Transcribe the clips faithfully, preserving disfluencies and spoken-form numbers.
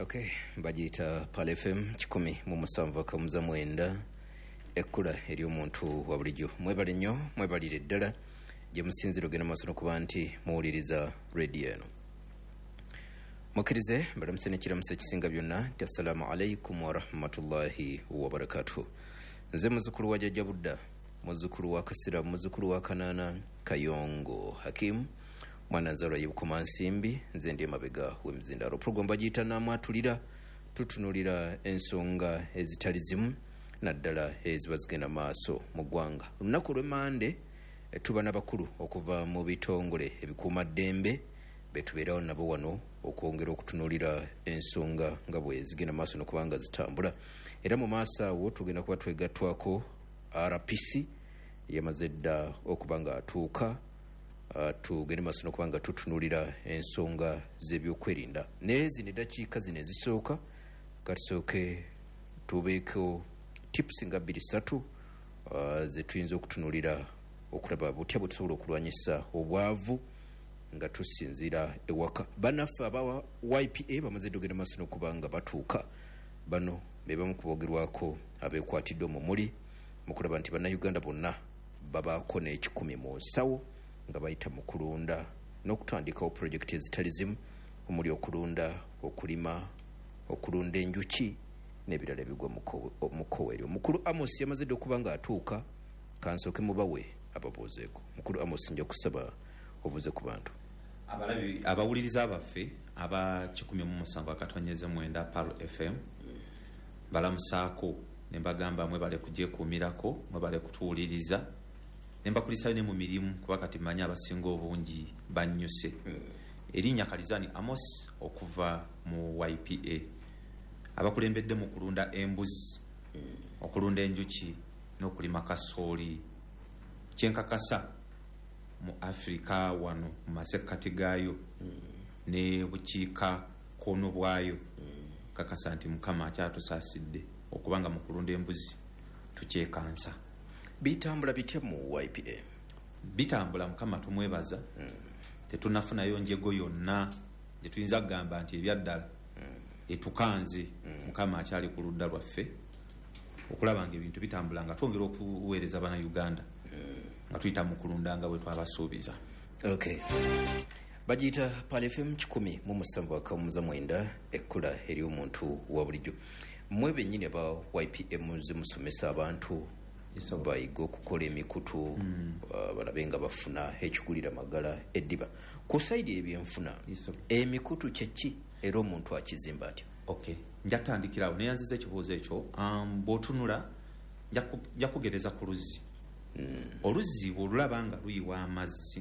Okay, bagiyita Pal F M kikumi mu musanvu akamuza mwenda ekkula eri omuntu wa bulijjo. Mwebale nnyo, mwebalire ddala gye musinziro gena maaso n'okuba nti muwuliriza radio eno. Mukkirize mbalamusa n'ekiramusa ekisinga byonna nti assalamu alaikum wa rahmatullahi wa barakatuh. Nze muzzukulu wa Jjajja Budda, muzzukulu wa Kasira, muzzukulu wa Kanaana Kayongo Hakim, mwana nzalwa y'Ebukoma Nsimbi, nze ndi emabega w'emizindalo. Program bagiyita Namwatulira, tutunulira ensonga ezitali zimu naddala eziba zigenda maaso mu ggwanga. Lunaku lw'Emande tuba n'abakulu okuva mu bitongole ebikuuma ddembe betubeerawo nabo wano okwongera okutunulira ensonga nga bwe zigenda maaso n'okubanga zitambula. Era mu maaso awo tugenda kuba twegattwako R P C yamaze dda okuba nga atuuka. Uh, tugende maaso n'okubanga tutunulira ensonga z'ebyokwerinda. Naye zino eddakiika zino ezisooka katusooke tubeeko tips nga bbiri ssatu uh, ze tuyinza okutunulira okulaba butya bwe tusobola okulwanyisa obwavu nga tusinziira ewaka. Bannaffe aba Y P A bamaze dda ogenda maaso n'okuba nga batuuka. Bano be bamu kubogerwako abeekwatiddwa mu muli mu kulaba nti bannayuganda bonna babaako n'ekikumi mu nsawo nga bayita mu kulunda n'okutandikawo pulojekiti ezitali zimu omuli okulunda, okulima, okulunda enjuki n'ebirala ebigwa mu kkoweero. Mukulu Amos yamaze dda okuba nga atuuka, kansooke mubawe ababuuzeeko. Mukulu Amos nja kusaba obuuze ku bantu. Abalabi abawuliriza abaffe aba kikumi mu musanvu akatonyeze mwenda Pal F M balamusaako ne mbagamba mwebale kugyekuumirako, mwebale kutuwuliriza. Nemba kulisayo ne mu mirimu kuba kati manya abasinga obungi bannyuse. Mm. Erinnya Kalizani Amos okuva mu Y P A abakulembedde mu kulunda embuzi, mm. okulunda enjuki n'okulima kasooli. Kyenkakasa mu Afrika wano mu masekkati gaayo, mm. ne bukiika kono bwayo, mm. kakasa nti Mukama akyatusaasidde okubanga mu kulunda embuzi tukyekansa. Bitambula bitya mu Y P A? Bitambula Mukama tumwebaza. Mm. Tetunafunayo njego yonna gye tuyinza kugamba nti ebyaddala mm. etukanze. Mm. Mukama akyali ku ludda lwaffe okulaba nga ebintu bitambula nga twongera okuweereza bana Uganda mm. nga tuyita mu kulunda nga bwe twabasuubiza. Okay. Bagiyita Pal F M kikumi mu musanvu akamuza mwenda ekkula eri omuntu wa bulijjo. Mmwe bennyini aba Y P A muze musomesa abantu bayiga okukola emikutu, mm. uh, balabe nga bafuna ekigulira magala eddiba. Ku sayidi ebyenfuna emikutu kyeki era omuntu akizimba atya? Okay, njatandikirawo neyanziza ekibuuzo ekyo. Um, bw'otunula nja kugereza ku luzzi. Mm. Oluzzi bw'olulaba nga luyiwa amazzi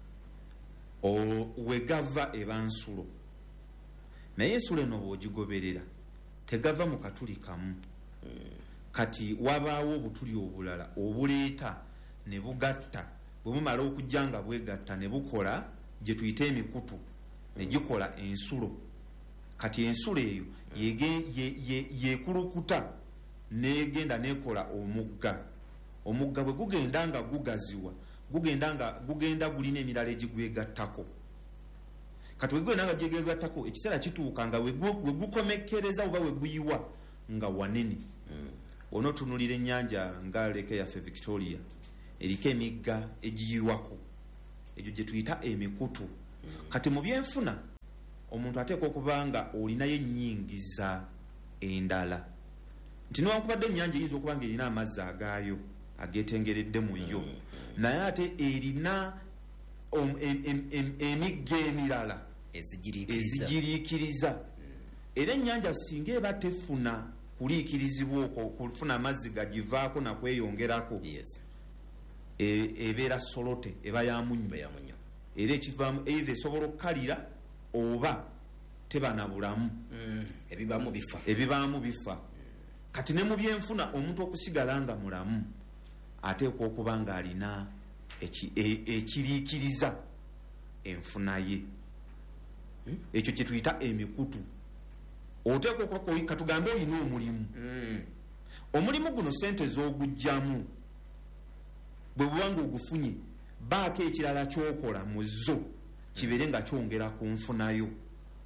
wegava eba nsulo, naye ensulo eno bw'ogigoberera tegava mu katuli kamu. Mm. Kati wabaawo obutuli obulala obuleeta ne bugatta, bwe bumala okujja nga bwegatta ne bukola gye tuyita emikutu ne gikola ensulo. Kati ensulo eyo yekulukuta negenda nekola omugga. Omugga bwe gugenda nga gugaziwa gugenda nga gugenda gulina emirala egigwegattako. Kati bwe gugenda nga gyegattako ekiseera kituuka nga we gukomekkereza oba we guyiwa nga wanene. Mm. Ono tunulira ennyanja nga leke yaffe Victoria eriko emigga egiyiwako, egyo gye tuyita emikutu. Mm. Kati mu byenfuna omuntu ateekwa okuba nga olinayo ennyingiza endala nti newankubadde ennyanja eyinza okuba nga erina amazzi agaayo ageetengeredde mu yo, mm. naye ate erina um, em, em, em, emigga emirala ezigiriikiriza. Mm. Era ennyanja singa eba tefuna kuliikirizibwa okwo kufuna amazzi gagivaako nakweyongerako, yes. e, ebeera solote eba yamunyo, era ekivaamu either esobola okukalira oba teba na bulamu. Mm, ebibaamu bifa ebibaamu bifa. Mm. Kati ne mu byenfuna omuntu okusigala nga mulamu ateekwa okuba nga alina ekiriikiriza enfuna ye. Mm. Ekyo kye tuyita emikutu. Oteekwa okuba katugambe olina omulimu. Mm. Omulimu guno sente z'ogujjamu bwe bubanga ogufunye baako ekirala ky'okola mu zo kibeere nga kyongera ku nfunayo.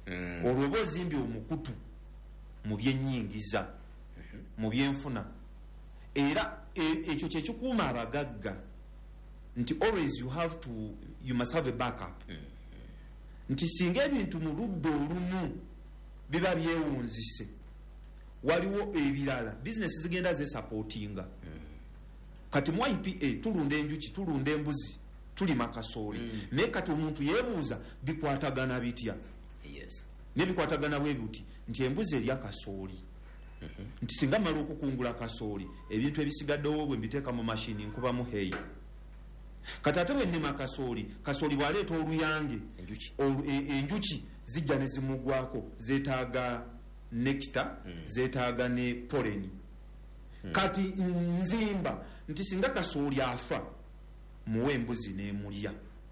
mm. olwo oba ozimbye omukutu mu byennyingiza mm-hmm. mu byenfuna era ekyo kye kikuuma abagagga nti always you have to you must have a backup mm-hmm. nti singa ebintu mu ludda olumu biba byewunzise waliwo ebirala bizinesi zigenda zesupportinga mm-hmm. kati mu I P A tulunda enjuki tulunda embuzi tulima kasooli mm. naye kati omuntu yeebuuza bikwatagana bitya yes. nebikwatagana bwe buti nti embuzi erya kasooli mm-hmm. nti singa mala okukungula kasooli ebintu ebisigaddewo bwe mbiteeka mu mashini nkubamu heyi kati ate bwe nnima kasooli kasooli bwaleeta oluyange enjuki, olu, e, enjuki zijja ne zimugwako zeetaaga nekita mm. zeetaaga ne poleni mm. kati nzimba nti singa kasooli afa muwe embuzi n'emulya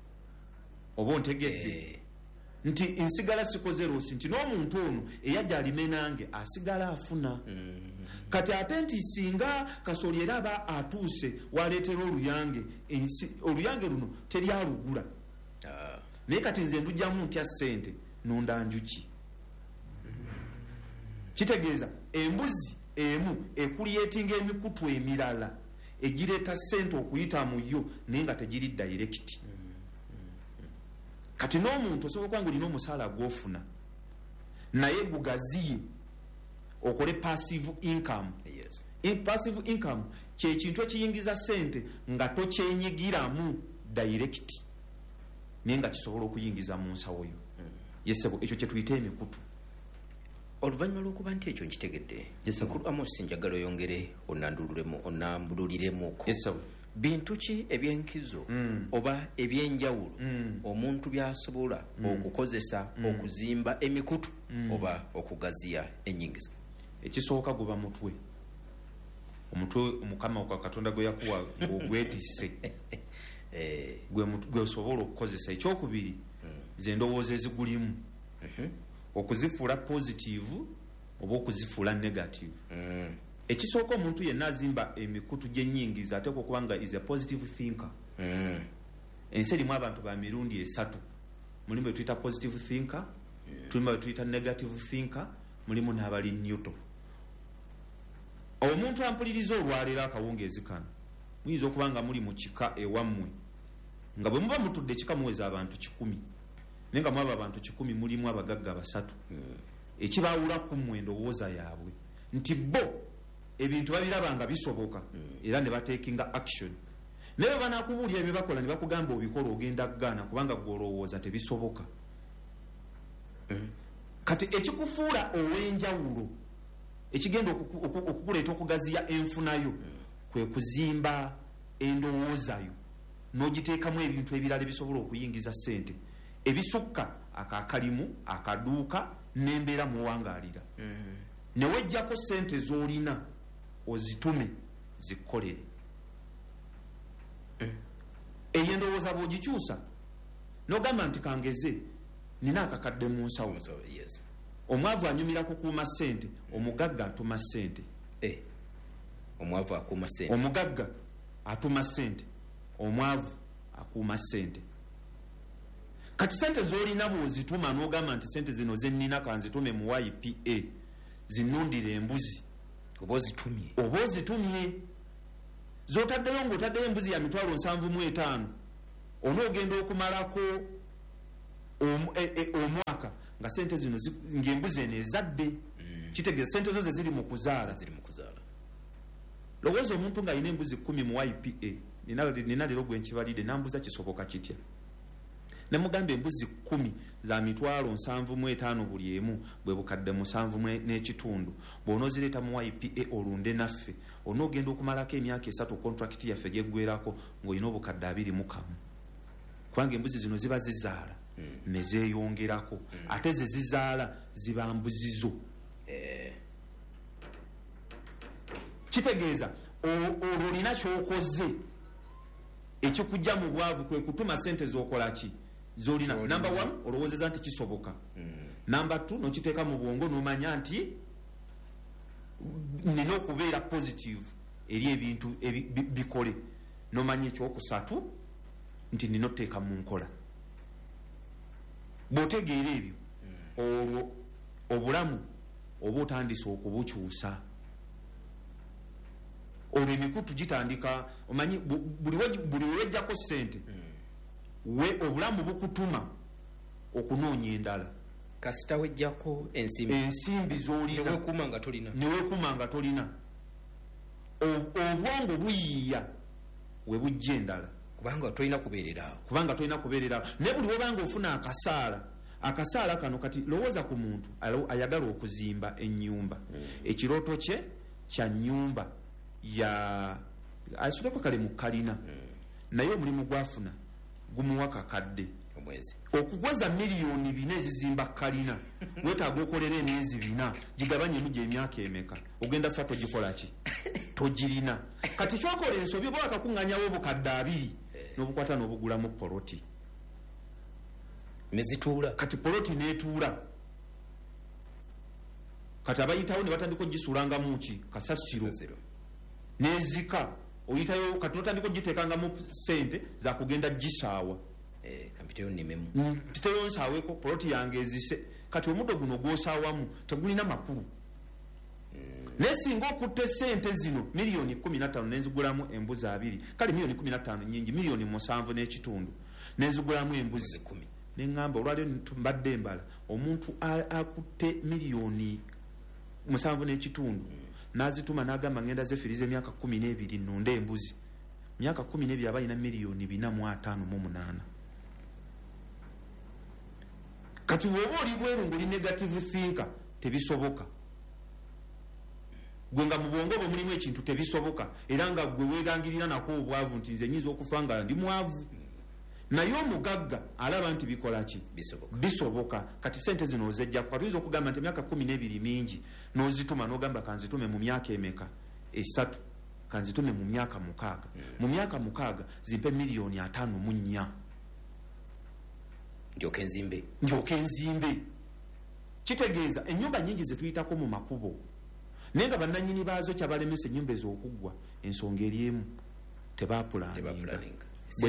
oba ontegedde hey. nti nsigala sikoze loosi nti n'omuntu ono eyajja alime nange asigala afuna mm-hmm. kati ate nti singa kasooli era aba atuuse waleetera oluyange oluyange luno teryalugula ah. naye kati nze ndujjamu ntya ssente nunda njuki mm-hmm. kitegeeza embuzi emu ekuliyetinga emikutu emirala egireeta ssente okuyita mu yo naye nga tegiri direct mm-hmm. kati n'omuntu osobola okuba nga olina omusaala gw'ofuna naye gugaziye okole passive income yes. In passive income kyekintu ekiyingiza ssente nga tokyenyigiramu direct naye nga kisobola okuyingiza mu nsawo yo mm. yesebo ekyo kyetuyita emikutu oluvannyuma lw'okuba nti ekyo nkitegedde sekulu Amos njagala oyongere onandululemu onambululiremuko yesebo bintu ki ebyenkizo mm. oba ebyenjawulo mm. omuntu byasobola mm. okukozesa mm. okuzimba emikutu mm. oba okugaziya ennyingiza ekisooka guba mutwe omutwe omukama wa Katonda gwe yakuwa ogwetisse eh gwe gwe osobola okukozesa ekyokubiri mm. ze ndowooza ezigulimu mm-hmm. okuzifuula positive oba okuzifuula negative mm. ekisooka omuntu yenna azimba emikutu gy'ennyingiza ateekwa okuba nga is a positive thinker mm. ensi erimu abantu ba mirundi esatu mulimu betuyita positive thinker mm. tulimu betuyita negative thinker mulimu n'abali neutral omuntu ampuliriza olwaleero akawungeezi kano muyinza okuba nga muli mu kika ewammwe nga bwe muba mutudde ekika muweza abantu kikumi naye nga mwaba abantu kikumi mulimu abagagga basatu mm. ekibaawula ku mmwe endowooza yaabwe nti bo ebintu babiraba nga bisoboka mm. era ne batekinga action naye banakubuulira ebyo bakola ne bakugamba obikola ogenda kugaana kubanga gwolowooza tebisoboka mm. kati ekikufuula ow'enjawulo ekigenda okukuleeta okugaziya enfunayo mm. kwe kuzimba endowoozayo n'ogiteekamu ebintu ebirala ebisobola okuyingiza ssente ebisukka akakalimu akaduuka n'embeera muwangaalira mm. newejjako ssente z'olina ozitume zikkolere mm. eyo endowooza bw'ogikyusa n'ogamba nti kangeze nina akakadde mu nsawo yes. omwavu anyumira kukuuma ssente omugagga atuma ssente eh. omwavu akuuma ssente omugagga atuma ssente omwavu akuuma ssente kati ssente z'olina bw'ozituma n'ogamba nti ssente zino zennina kanzitume mu Y P A zinnundira embuzi oba ozitumye oba ozitumye z'otaddeyo ng'otaddeyo embuzi ya mitwalo nsanvu mu etaano onoogenda okumalako omwaka nga ssente zino ng'embuzi eno ezadde mm. kitegeeza ssente zo ze ziri mu kuzaala ziri mu kuzaala lowooza omuntu ng'alina embuzi kkumi mu Y P A nina leero gwe nkibalidde nambuza kisoboka kitya nemugamba embuzi kkumi za mitwalo nsanvu mu etaano buli emu bwe bukadde musanvu n'ekitundu bw'onoozireeta mu Y P A olunde naffe onoogenda okumalako emyaka esatu kontrakiti yaffe gyeggwerako ng'olina obukadde abiri mu kamu kubanga embuzi zino ziba zizaala mm. ne zeeyongerako mm. ate ze zizaala ziba mbuzizo eh. kitegeeza olwo olina kyokoze ekikujja mu bwavu kwe kutuma ssente z'okolaki zolina so, number one olowoozeza nti kisoboka mm. number two nokiteeka mu bwongo nomanya nti nina okubeera positive eri ebintu ebi, bi, bikole nomanya ekyokusatu nti nina oteeka mu nkola bw'otegeera ebyo mm. olwo obulamu oba otandise okubukyusa olwo emikutu gitandika omanyi buli wejjako ssente we obulamu bukutuma okunoonya endala kasita wejjako ensimbi ensimbi z'olina newekuuma nga tolina newekuuma nga tolina obwongo buyiiya we bujja endala kubanga tolina kubeererawo kubanga tolina kubeererawo naye buli webanga ofuna akasaala akasaala kano kati lowooza ku muntu ayagala okuzimba ennyumba ekirooto kye kya nnyumba ya asuleko kale mu kalina naye omulimu gwafuna gumuwa kakadde omwezi okugwaza miliyoni bina ezizimba kalina wetaaga okolera emyezi bina gigabanyemu gy'emyaka emeka ogenda fa togikola ki togirina kati kyokola ensobi oba wakakuŋŋanyawo obukadde abiri n'obukwata n'obugulamu poloti nezituula kati poloti netuula kati abayitawo ne batandika ogisuulangamu ki kasasiro nezika oyitayo kati notandika ogiteekangamu sente zakugenda gisaawa kampiteyo nimemu mpiteyo nsaaweko poloti yange ezise kati omuddo guno gwosaawamu tegulina makulu naye singa okutta sente zino miliyoni kumi na ttaano nenzigulamu embuzi abiri kale miliyoni kumi na ttaano nyingi miliyoni musanvu n'ekitundu nenzigulamu embuzi kumi neŋŋamba olwaliro mbadde mbala omuntu akutte miliyoni musanvu n'ekitundu n'azituma n'agamba ngenda zefiriza emyaka kumi n'ebiri nnonda embuzi myaka kumi n'ebiri aba alina miliyoni bina mu ataano mu munaana kati woba oli bweru ng'oli negative thinker tebisoboka gwe nga mu bwongo bwo mulimu ekintu tebisoboka era nga gwe weerangirira nako obwavu nti nze nyinza okufa nga ndi mwavu naye omugagga alaba nti bikola ki bisoboka bisoboka kati sente zino ozejjaku katuyinza okugamba nti emyaka kumi n'ebiri mingi n'ozituma n'ogamba kanzitume mu myaka emeka esatu kanzitume mu myaka mukaaga mm. mu myaka mukaaga zimpe miliyoni ataano mu nnya ndyoke enzimbe ndyoke enzimbe kitegeeza ennyumba nyingi zetuyitako mu makubo naye nga bannannyini baazo kyabalemesa ennyumba ez'okuggwa ensonga eri emu tebapulaninga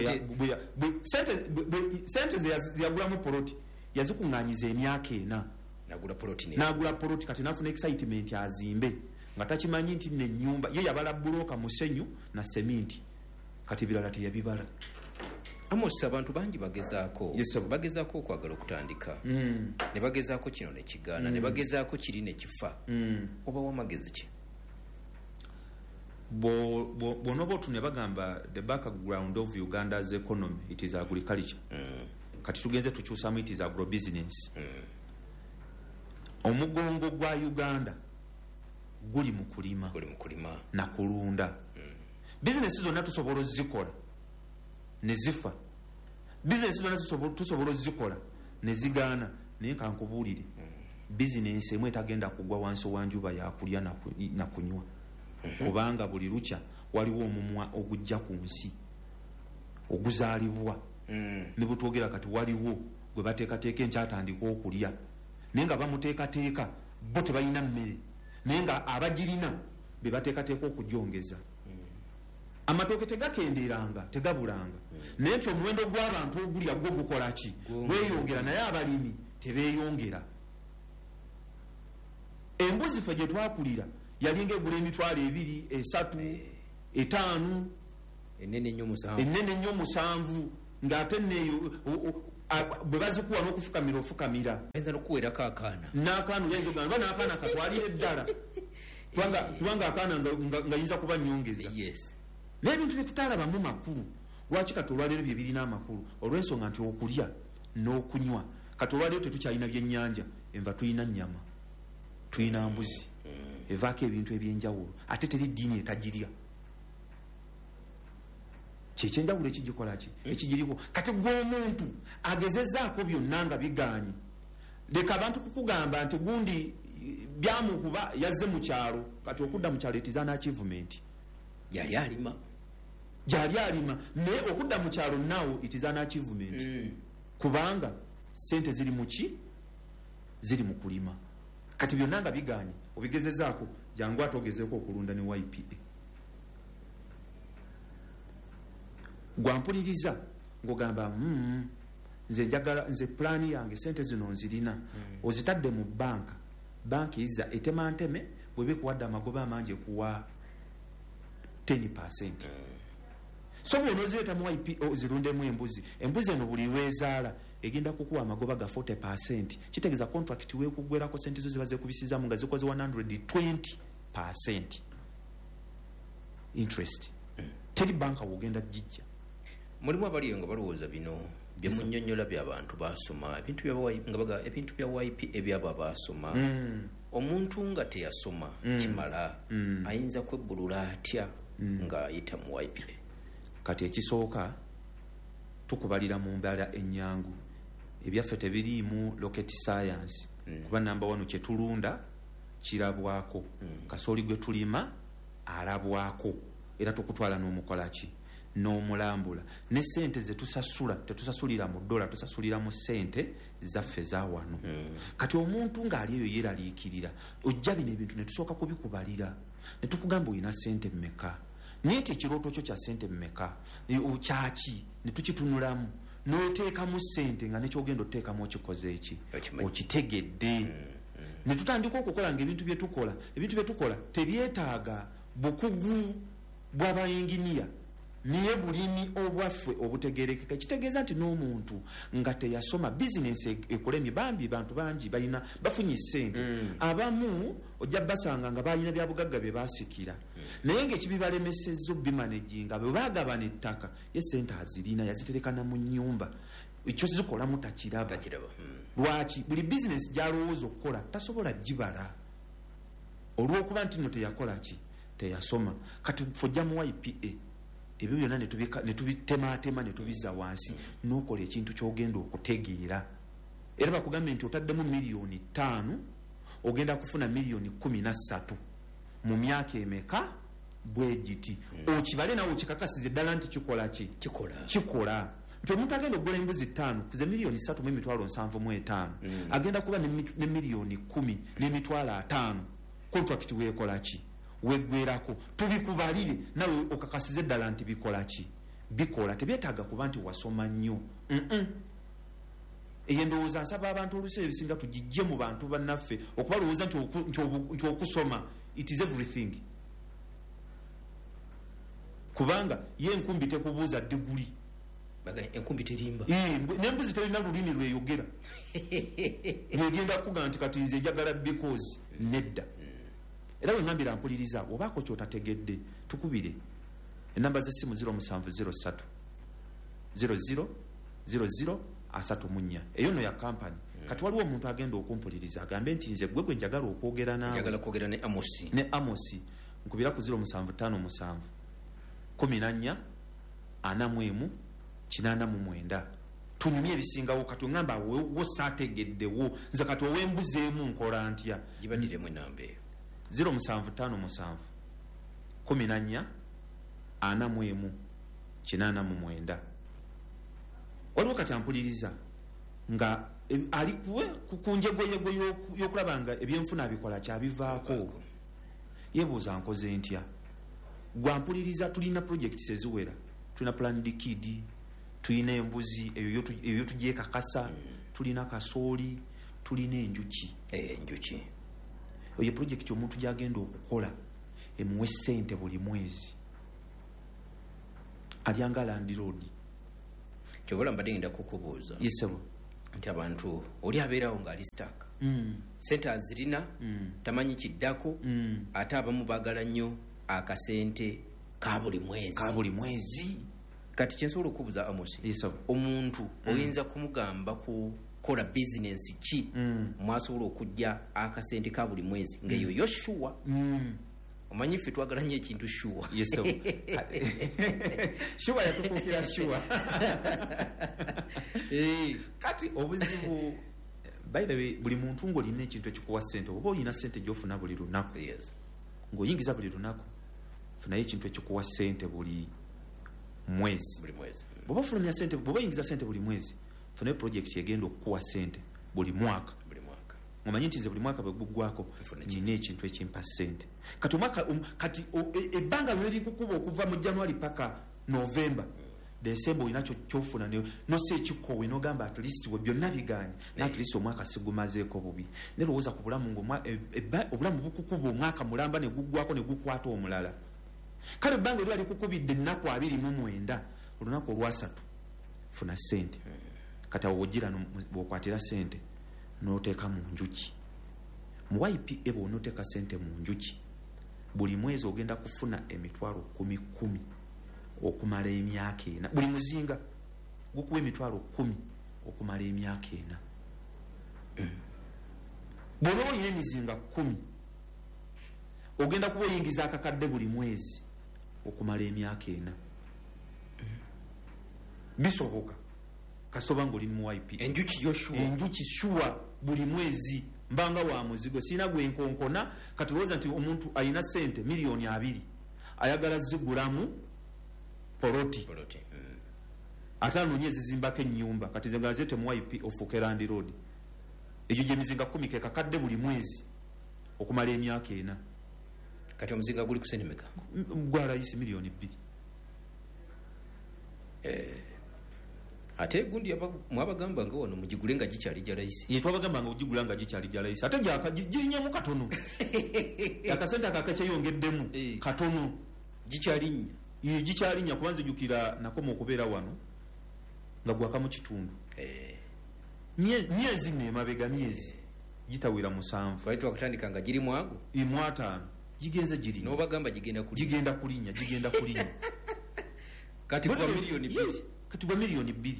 sente zeyagulamu poloti yazikuŋŋanyiza emyaka ena n'agula poloti kati nafuna excitement azimbe nga takimanyi nti nenyumba ye yabala buloka musenyu na seminti kati birala teyabibala Amos abantu bangi bagezaako yes, bagezaako okwagala okutandika mm. ne bagezaako kino ne kigaana mm. ne bagezaako kiri ne kifa mm. oba wamagezi ki bo bo bonobo tune bagamba the background of Uganda's economy it is agriculture mm. kati tugenze tukyusamu it is agro business mm. omugongo gwa Uganda guli mu kulima guli mu kulima na kulunda mm. business zonna tusobola zikola ne zifa business zonna tusobola zikola ne zigaana naye kankubuulire mm. business emwe tagenda kugwa wansi wanjuba ya kulya na, ku, na kunywa mm-hmm. kubanga buli lucha waliwo omumwa ogujja ku nsi oguzaalibwa mm. ne butwogera kati waliwo gwe bateekateeka enkyatandika okulya naye nga bamuteekateeka bo tebalina mmere naye nga abagirina be bateekateeka okugyongeza mm. amatooke tegakenderanga tegabulanga mm. naye nti omuwendo gw'abantu ogulya gwo gukola ki gweyongera naye abalimi tebeeyongera embuzi ffe gye twakulira yalinga egula emitwalo ebiri esatu etaano enene nnyo musanvu enene nnyo musanvu ng'ate neeyo bwe bazikuwa n'okufukamira ofukamira ayinza n'okuweerako akaana n'akaana oyinza ogamba n'akaana katwalire ddala kubanga akaana nga yinza kuba nnyongeza yes naye ebintu bye tutalabamu makulu lwaki kati olwaleero bye birina amakulu olw'ensonga nti okulya n'okunywa kati olwaleero tetukyalina byennyanja enva tulina nnyama tulina mbuzi mm. evaako ebintu ebyenjawulo ate teri ddiini etagirya kyekyenjawulo ekigikola ki mm. ekigiriko kati gw'omuntu agezezaako byonna nga bigaanyi leka abantu kukugamba nti gundi byamukuba yazze mu kyalo kati okudda mu kyalo etizana achievement yali alima gyali alima naye okudda mu kyalo naawo etizana achievement mm. kubanga sente ziri mu ki ziri mu kulima kati byonna nga bigaanyi obigezezaako jangu ate ogezeeko okulunda ne Y P A gwampuliriza ng'ogamba mm, nze njagala nze plan yange sente zino nzirina mm. ozitadde mu banka banki iza etemanteme bwe bikuwadde amagoba amangi ekuwa ten percent mm. so bw'onoozireeta mu I P O zirundemu embuzi embuzi eno buli lwezaala egenda kukuwa amagoba ga forty percent kitegeeza contract weekugwerako sente zo ziba zekubisizaamu nga zikoze one hundred twenty percent interest mm. teri banka wogenda jijja. Mulimu abaliyo nga balowooza bino byemunnyonnyola by'abantu basoma ebintu bya ebintu bya Y P ebyabo abasoma mm. omuntu nga teyasoma mm. kimala mm. ayinza kwebbulula atya mm. nga ayita mu Y P A. Kati ekisooka tukubalira mu mbala ennyangu ebyaffe tebiriimu rocket science mm. kuba namba wano kyetulunda kirabwako mm. kasooli gwe tulima alabwako era tukutwala n'omukolaki n'omulambula ne sente zetusasula tetusasulira mu dola tusasulira mu sente zaffe za wano mm. kati omuntu ng'ali eyo yeraliikirira ojja bino ebintu ne tusooka kubikubalira ne tukugamba olina sente mmeka nti ekirooto kyo kya sente mmeka kyaki ne tukitunulamu n'oteekamu sente nga nekyogenda oteekamu okikoze eki okitegedde mm. mm. ne tutandika okukola ngaebintu byetukola ebintu byetukola tebyetaaga bukugu bw'abayinginiya niye bulimi obwaffe obutegerekeka kitegeeza nti n'omuntu nga teyasoma bizinesi ekolemye bambi bantu bangi balina bafunye sente mm. abamu ojja basanga nga balina byabugagga bye basikira mm. naye ng'ekibibalemesezza obimanaginga bwe bagabana ettaka ye sente azirina yaziterekana mu nnyumba ekyo zikolamu takiraba mm. lwaki buli bizinesi gy'alowooza okukola tasobola gibala olw'okuba nti no teyakola ki teyasoma kati fojja mu Y P A ebyo byonna ne tubitematema ne tubiza wansi n'okola ekintu ky'ogenda okutegeera era bakugambye nti otaddemu miliyoni ttaano ogenda kufuna miliyoni kumi na ssatu mu myaka emeka bwe giti mm. okibale nawe okikakasiza eddala nti kikola ki kikola kikola nti omuntu agenda okugula embuzi ttaano kuze miliyoni ssatu mu emitwalo nsanvu mu etaano mm. agenda kuba ne miliyoni kumi n'emitwalo ataano contract weekola ki weggwerako tubikubalire nawe okakasize eddala nti bikola ki bikola tebyetaaga kuba nti wasoma nnyo mm eyo ndowooza nsaba abantu oluusi ebisinga tugijje mu bantu bannaffe okubalowooza nti okusoma it is everything kubanga ye enkumbi tekubuuza diguli enkumbi terimba nembuzi terina lulimi lweyogera lwegenda kuga nti kati nze njagala because nedda era wengambira mpuliriza obaako kyotategedde tukubire enamba z'essimu zero musanvu zero ssatu zero zero zero zero asatu mu nnya eyo no ya kampani mm. kati waliwo omuntu agenda okumpuliriza agambe nti nze gwe gwe njagala okwogera naawe njagala kwogera ne Amosi ne Amosi nkubira ku zero musanvu ttaano musanvu kumi na nnya ana mu emu kinaana mu mwenda tunyumye ebisingawo kati ongamba wo saategeddewo nze kati owembuzeemu nkola ntya gibadiremu enamba eyo zero musanvu ttaano musanvu kumi na nnya ana mu emu kinaana mu mwenda waliwo kati ampuliriza nga ali ku njegoyego y'okulaba nga ebyenfuna abikola kyabivaako yebuuza nkoze ntya gwampuliriza tulina projekiti eziwera tulina planned kid tulina embuzi eyo yotugyekakasa tulina kasooli tulina enjuki enjuki oyo projekiti omuntu gyagenda okukola emuwe ssente buli mwezi alyanga land road kyobola mbadde ngenda kukubuuza yesebo nti abantu oli abeerawo ng'ali sitaaka mm. sente azirina mm. tamanyi kiddako mm. ate abamu baagala nnyo akasente ka buli mwezi ka buli mwezi kati kyensobola okubuuza Amosi yesebo omuntu mm. oyinza kumugamba ku kola bizinesi ki mm. mwasobola okujja akasente ka buli mwezi ng'eyo yo shuwa mm. omanyi ffe twagala nnyo ekintu shuwa yeso shuwa yatufuukira shuwa hey. Kati obuzibu by the way buli muntu ng'olina ekintu ekikuwa ssente oba olina ssente gy'ofuna buli lunaku yes. ng'oyingiza buli lunaku funayo ekintu ekikuwa ssente buli mwezi buli mwezi bw'oba ofulumya ssente bw'oba oyingiza ssente buli mwezi funayo project egenda okukuwa ssente buli mwaka buli mwaka omanyi nti nze buli mwaka bwe guggwako nina ekintu ekimpa ssente kati omwaka um, kati ebbanga lwe likukuba okuva mu January paka November December olina kyofuna no se ekikowe n'ogamba at least we byonna biganye na at least omwaka sigumazeeko bubi ne lowooza ku bulamu ng'omwa obulamu bukukuba omwaka mulamba ne guggwako ne gukwata omulala kale ebbanga eryo alikukubidde ennaku abiri mu mwenda olunaku olwasatu funa ssente kati awo wogira bw'okwatira ssente n'oteeka mu njuki mu Y P A bw'onooteeka ssente mu njuki buli mwezi ogenda kufuna emitwalo kumi kumi okumala emyaka ena buli muzinga gukuwa emitwalo kumi okumala emyaka ena bw'oba olina emizinga kumi ogenda kuba oyingiza akakadde buli mwezi okumala emyaka ena bisoboka kasoba ng'oli mu Y P A enjuki yoshua enjuki shuwa buli mwezi mbanga wa muzigo sina gwenkonkona kati lowooza nti omuntu alina ssente miliyoni abiri ayagala zigulamu poloti poloti mm. ate anoonye ezizimbako ennyumba kati zengala zete mu Y P ofuuke Land Road egyo gyemizinga kumi ke kakadde buli mwezi okumala emyaka ena kati omuzinga guli ku sente meka gwalayisi miliyoni bbiri eh ate gundi mwabagamba nga wano mugigule nga gikyali gya layisi ye twabagamba nga ogigula nga gikyali gya layisi ate girinyamu katono akasente akakekyeyongeddemu Eh. katono gikyalinya ye gikyalinya kubanza ejjukira nakoma okubeera wano nga gwaka mu kitundu eh Mye- myezi neemabega myezi gitawera musanvu twali twakutandika nga giri mwago emu ataano gigenze girinya n'obagamba gigenda kuli gigenda kulinnya gigenda kulinnya kati kwa miliyoni Yes, bbiri kati gwa miliyoni bbiri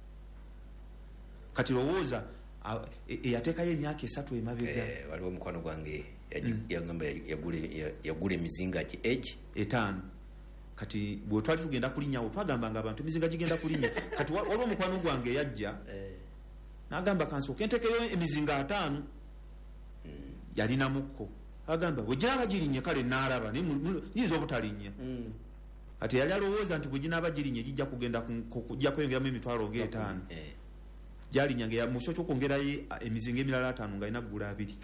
kati lowooza a- e- eyateekayo emyaka esatu emabega eh waliwo omukwano gwange yagi- yagamba yagule ya- yagula emizinga ki egi etaano kati bwe twali tugenda kulinnyawo twagambanga abantu emizinga gigenda kulinnya kati wa- waliwo omukwano gwange yajja n'agamba kansooka entekeyo emizinga ataano yalinamukko agamba bwe ginaaba girinnye kale naalaba naye mu- mu- giyinza obutalinnya kati yali alowooza nti bwe ginaaba girinnye gijja kugenda ku- ku- kujja kweyongeramu emitwalo ng'etaano eh gyalinya nga mu kyo ky'okwongerayo emizinga emirala ataano ng'alina ggula abiri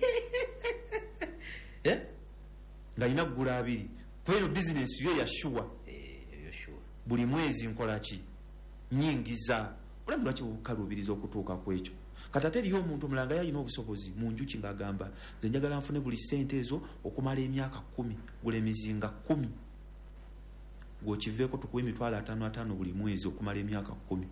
eh ng'alina ggula abiri kuba eno bizinensi yo yashuwa eh yoshua buli mwezi nkola ki nyingiza olamu lwaki bukaluubiriza okutuuka ku ekyo kati ate eriyo omuntu omulanga yalina obusobozi mu njuki ng'agamba nze njagala nfune buli ssente ezo okumala emyaka kumi gula emizinga kumi gweokiveeko tukuba emitwalo ataano ataano buli mwezi okumala emyaka kumi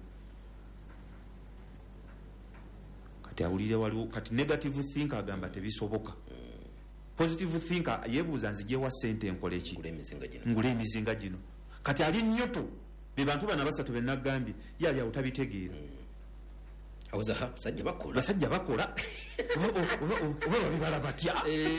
kati awulire waliwo kati negative thinker agamba tebisoboka positive thinker yeebuuza nzijewa ssente enkola ki gula emizinga gino ngula emizinga gino kati ali nyoto be bantu bana basatu benagambye yali awo tabitegeera awuza ha sajja bakola basajja bakola oba babibala batya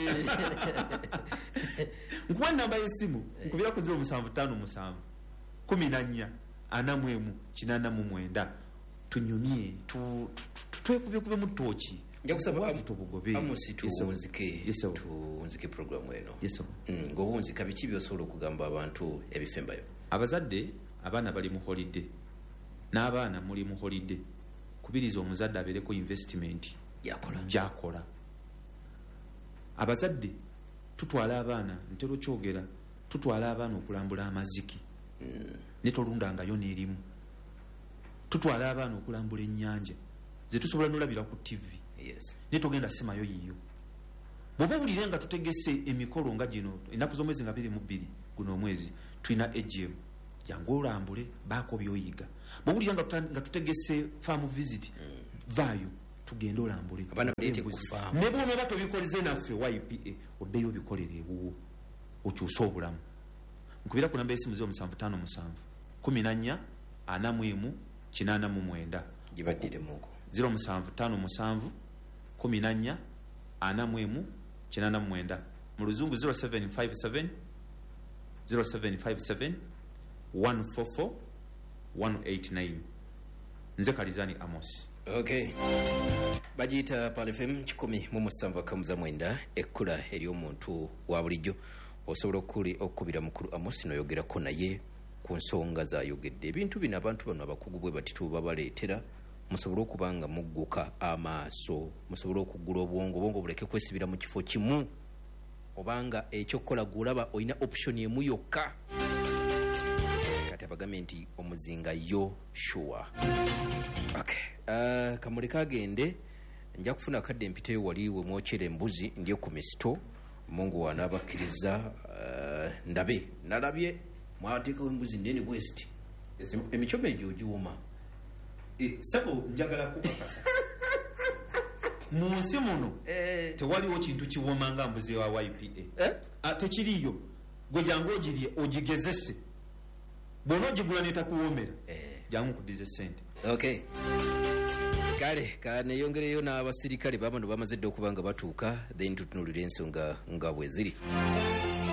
nkuwa namba y'essimu nkubirako zero musanvu ttaano musanvu kumi na nnya ana mu emu kinaana mu mwenda tunyumye twekubekube mu ttooki nja kusaba Wavu tubugobe. amusi Yes, sir. tuwunzike Yes, sir. tuwunzike programu eno Yes, sir. Mm, ng'obunzika biki byosobola okugamba abantu ebifembayo abazadde abaana bali mu holide n'abaana muli mu holide kubiriza omuzadde abeereko investment yakola gyakola abazadde tutwala abaana ntero kyogera tutwala abaana okulambula amaziki ne tolundangayo n'erimu tutwala abaana okulambula ennyanja ze tusobola nolabira ku tivi yes ne togenda simayo yiyo bw'oba owulire nga tutegese emikolo nga gino ennaku z'omwezi nga biri mu bbiri guno omwezi tulina egm jangu olambule baako byoyiga bw'owulire nga tuta- nga tutegese farm visit vaayo tugende olambule Abaana baleete ku Embuzi. farm. ne bw'onooba tobikoleze naffe Y P A oddeyo obikolere ewuwo okyuse obulamu nkubira ku namba y'essimu zero musanvu ttaano musanvu kumi na nnya ana mu emu kinaana mu mwenda gibaddiremuko zero musanvu ttaano musanvu kumi na nnya ana mu emu kinaana mu mwenda mu luzungu zero seven five seven zero seven five seven one four four one eight nine nze Kalizani Amos. okay bagiyita Pal F M kikumi mu musanvu akamuza mwenda ekkula ery'omuntu wa bulijjo osobola okuli okukubira mukulu Amos noyogerako naye ku nsonga zayogedde ebintu bino abantu bano abakugu bwe bati tubabaleetera musobole okuba nga mugguka amaaso musobole okugula obwongo obwongo buleke kwesibira mu kifo kimu obanga ekyokukola gulaba olina option emu yokka kati bagambye nti omuzinga yo sure. Okay. Uh, kamuleka agende nja kufuna kadde mpiteyo wali we mwokyera embuzi ndye ku misito Mungu wanabakkiriza uh, ndabe nalabye mwateekawo embuzi nene bwesti emicomo egyo ogiwoma e, sabo njagala kukakasa mu nsi muno eh. tewaliwo kintu kiwoma nga mbuzi wa Y P A eh? ah, tekiriyo gwe jangu ogirye ogigezese bw'ona ogigula netakuwoomera eh. jangu kudize sente okay. Kale kaneyongereyo n'abasirikale babano bamaze dde okuba nga batuuka then tutunulira ensonga nga bwe ziri.